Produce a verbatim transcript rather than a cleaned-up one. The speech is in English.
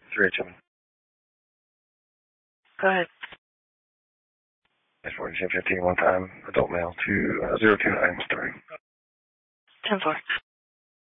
three eight seven. Go ahead. It's fourteen fifteen one time, adult male, two, uh, zero two nine, starting. ten four.